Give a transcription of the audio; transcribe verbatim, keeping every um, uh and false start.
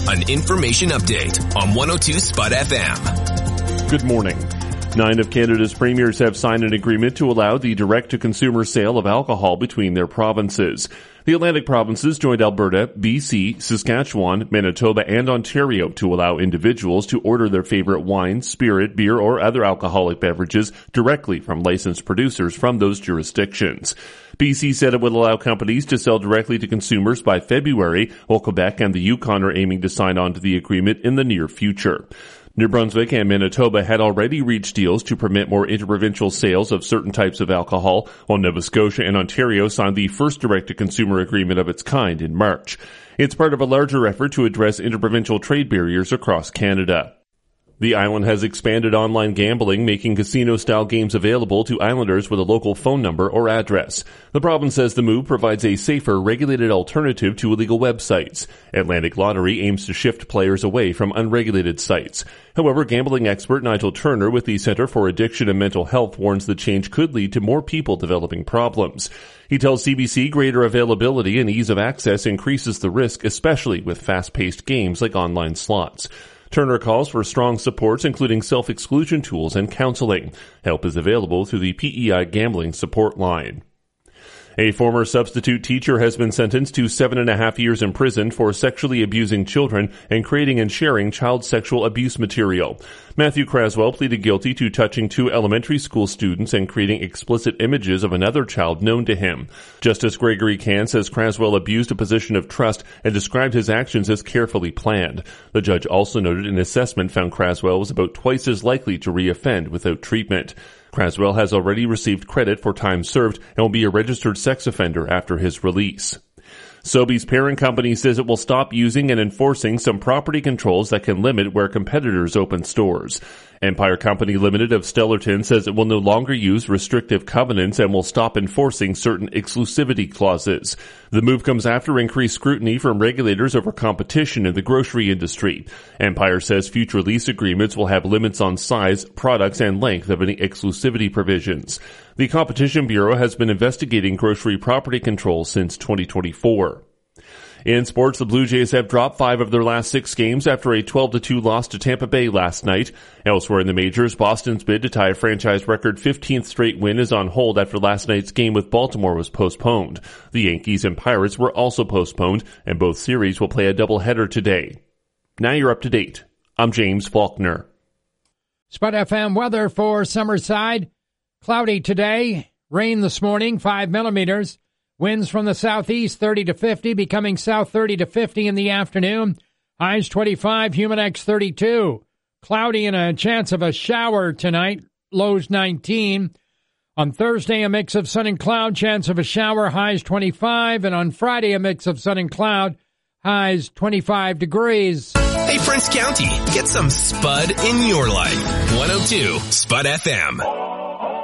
an information update on one oh two Spud F M. Good morning. Nine of Canada's premiers have signed an agreement to allow the direct-to-consumer sale of alcohol between their provinces. The Atlantic provinces joined Alberta, B C, Saskatchewan, Manitoba, and Ontario to allow individuals to order their favorite wine, spirit, beer, or other alcoholic beverages directly from licensed producers from those jurisdictions. B C said it would allow companies to sell directly to consumers by February, while Quebec and the Yukon are aiming to sign on to the agreement in the near future. New Brunswick and Manitoba had already reached deals to permit more interprovincial sales of certain types of alcohol, while Nova Scotia and Ontario signed the first direct-to-consumer agreement of its kind in March. It's part of a larger effort to address interprovincial trade barriers across Canada. The island has expanded online gambling, making casino-style games available to islanders with a local phone number or address. The province says the move provides a safer, regulated alternative to illegal websites. Atlantic Lottery aims to shift players away from unregulated sites. However, gambling expert Nigel Turner with the Centre for Addiction and Mental Health warns the change could lead to more people developing problems. He tells C B C greater availability and ease of access increases the risk, especially with fast-paced games like online slots. Turner calls for strong supports, including self-exclusion tools and counseling. Help is available through the P E I Gambling Support Line. A former substitute teacher has been sentenced to seven and a half years in prison for sexually abusing children and creating and sharing child sexual abuse material. Matthew Craswell pleaded guilty to touching two elementary school students and creating explicit images of another child known to him. Justice Gregory Can says Craswell abused a position of trust and described his actions as carefully planned. The judge also noted an assessment found Craswell was about twice as likely to reoffend without treatment. Craswell has already received credit for time served and will be a registered sex offender after his release. Sobeys parent company says it will stop using and enforcing some property controls that can limit where competitors open stores. Empire Company Limited of Stellarton says it will no longer use restrictive covenants and will stop enforcing certain exclusivity clauses. The move comes after increased scrutiny from regulators over competition in the grocery industry. Empire says future lease agreements will have limits on size, products, and length of any exclusivity provisions. The Competition Bureau has been investigating grocery property controls since twenty twenty-four. In sports, the Blue Jays have dropped five of their last six games after a twelve to two loss to Tampa Bay last night. Elsewhere in the majors, Boston's bid to tie a franchise record fifteenth straight win is on hold after last night's game with Baltimore was postponed. The Yankees and Pirates were also postponed, and both series will play a doubleheader today. Now you're up to date. I'm James Faulkner. Spud F M weather for Summerside. Cloudy today, rain this morning, five millimeters. Winds from the southeast, thirty to fifty, becoming south thirty to fifty in the afternoon. Highs twenty-five, Humidex thirty-two. Cloudy and a chance of a shower tonight, lows nineteen. On Thursday, a mix of sun and cloud, chance of a shower, highs twenty-five. And on Friday, a mix of sun and cloud, highs twenty-five degrees. Hey, Prince County, get some Spud in your life. one oh two Spud F M.